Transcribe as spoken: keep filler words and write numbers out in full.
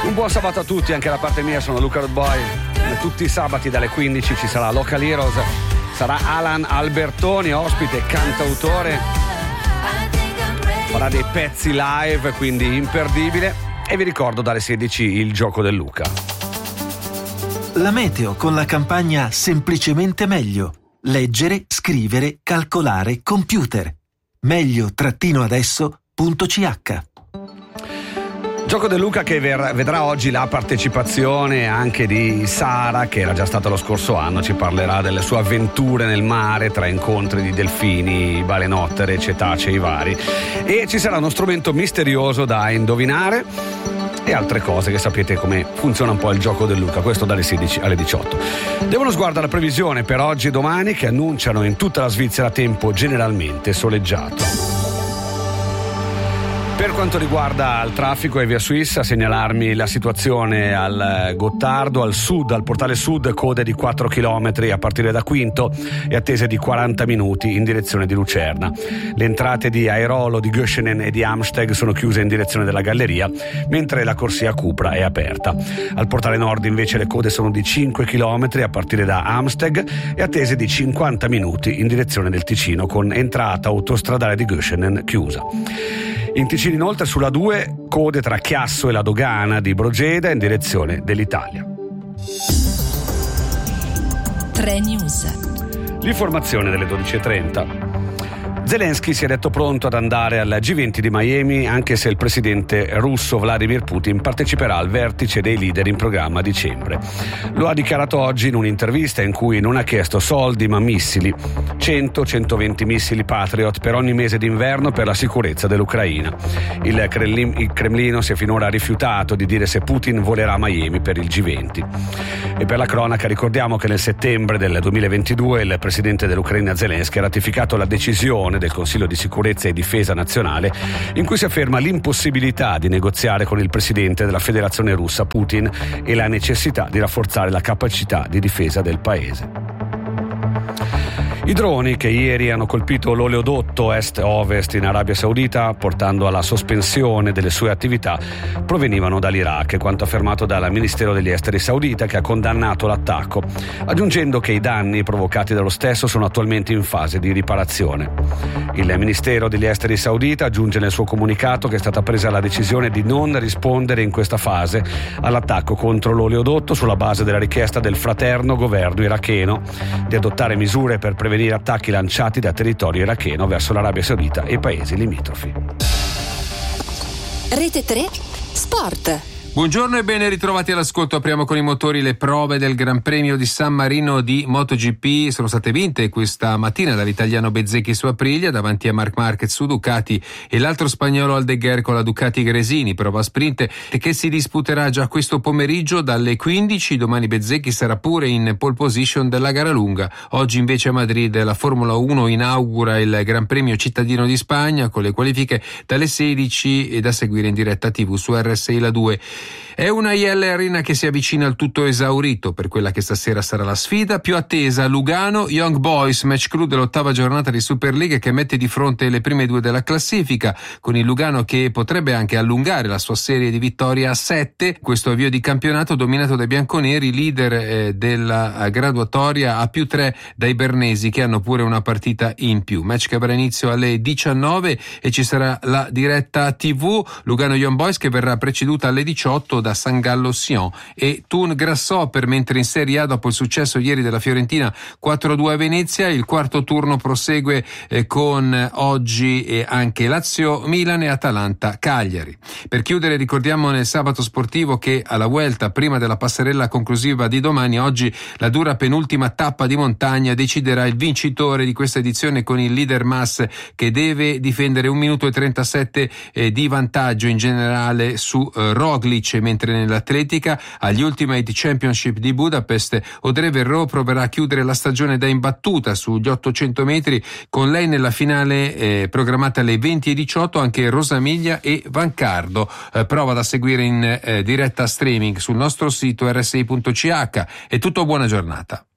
Un buon sabato a tutti, anche da parte mia, sono Luca Road Boy. Come tutti i sabati dalle quindici ci sarà Local Heroes, sarà Alan Albertoni, ospite, cantautore, farà dei pezzi live, quindi imperdibile. E vi ricordo dalle sedici il gioco del Luca. La meteo con la campagna Semplicemente Meglio. Leggere, scrivere, calcolare, computer. meglio adesso punto c h. Gioco del Luca che ver- vedrà oggi la partecipazione anche di Sara, che era già stata lo scorso anno. Ci parlerà delle sue avventure nel mare tra incontri di delfini, balenottere, cetacei vari, e ci sarà uno strumento misterioso da indovinare e altre cose che sapete come funziona un po' il gioco del Luca, questo dalle sedici alle diciotto. Devo uno sguardo alla previsione per oggi e domani, che annunciano in tutta la Svizzera tempo generalmente soleggiato. Per quanto riguarda il traffico, è via Swiss a segnalarmi la situazione al Gottardo, al sud, al portale sud, code di quattro chilometri a partire da Quinto e attese di quaranta minuti in direzione di Lucerna. Le entrate di Airolo, di Göschenen e di Amsteg sono chiuse in direzione della Galleria, mentre la corsia Cupra è aperta. Al portale nord invece le code sono di cinque chilometri a partire da Amsteg e attese di cinquanta minuti in direzione del Ticino, con entrata autostradale di Göschenen chiusa. In Ticino inoltre sulla due code tra Chiasso e la dogana di Brogeda in direzione dell'Italia. tre News. L'informazione delle dodici e trenta. Zelensky si è detto pronto ad andare al G venti di Miami, anche se il presidente russo Vladimir Putin parteciperà al vertice dei leader in programma a dicembre. Lo ha dichiarato oggi in un'intervista in cui non ha chiesto soldi ma missili, cento centoventi missili Patriot per ogni mese d'inverno per la sicurezza dell'Ucraina. Il Kremlin, il Cremlino si è finora rifiutato di dire se Putin volerà a Miami per il G venti. E per la cronaca ricordiamo che nel settembre del duemilaventidue il presidente dell'Ucraina Zelensky ha ratificato la decisione del Consiglio di Sicurezza e Difesa Nazionale in cui si afferma l'impossibilità di negoziare con il presidente della Federazione Russa Putin e la necessità di rafforzare la capacità di difesa del paese. I droni che ieri hanno colpito l'oleodotto est-ovest in Arabia Saudita, portando alla sospensione delle sue attività, provenivano dall'Iraq, quanto affermato dal Ministero degli Esteri saudita, che ha condannato l'attacco, aggiungendo che i danni provocati dallo stesso sono attualmente in fase di riparazione. Il Ministero degli Esteri saudita aggiunge nel suo comunicato che è stata presa la decisione di non rispondere in questa fase all'attacco contro l'oleodotto sulla base della richiesta del fraterno governo iracheno di adottare misure per prevenire attacchi lanciati da territorio iracheno verso l'Arabia Saudita e i paesi limitrofi. Rete tre Sport. Buongiorno e ben ritrovati all'ascolto. Apriamo con i motori. Le prove del Gran Premio di San Marino di MotoGP sono state vinte questa mattina dall'italiano Bezzecchi su Aprilia davanti a Marc Marquez su Ducati e l'altro spagnolo Aldeguer con la Ducati Gresini, prova sprint che si disputerà già questo pomeriggio dalle quindici. Domani Bezzecchi sarà pure in pole position della gara lunga. Oggi invece a Madrid la Formula uno inaugura il Gran Premio cittadino di Spagna con le qualifiche dalle sedici e da seguire in diretta tivù su R S I La due. È una I L Arena che si avvicina al tutto esaurito per quella che stasera sarà la sfida più attesa. Lugano Young Boys, match crew dell'ottava giornata di Super League, che mette di fronte le prime due della classifica, con il Lugano che potrebbe anche allungare la sua serie di vittorie a sette. Questo avvio di campionato dominato dai bianconeri, leader eh, della graduatoria a più tre dai bernesi, che hanno pure una partita in più. Match che avrà inizio alle diciannove e ci sarà la diretta tivù. Lugano Young Boys che verrà preceduta alle diciotto da San Gallo Sion e Thun Grasshopper, mentre in Serie A, dopo il successo ieri della Fiorentina quattro a due a Venezia, il quarto turno prosegue eh, con oggi e anche Lazio Milan e Atalanta Cagliari. Per chiudere ricordiamo nel sabato sportivo che alla Vuelta, prima della passerella conclusiva di domani, oggi la dura penultima tappa di montagna deciderà il vincitore di questa edizione, con il leader Mas che deve difendere un minuto e trentasette eh, di vantaggio in generale su eh, Roglic, mentre nell'atletica agli Ultimate Championship di Budapest Audrey Verreau proverà a chiudere la stagione da imbattuta sugli ottocento metri, con lei nella finale eh, programmata alle venti e diciotto anche Rosamiglia e Vancardo. Eh, prova da seguire in eh, diretta streaming sul nostro sito R S I punto C H. È tutto, buona giornata.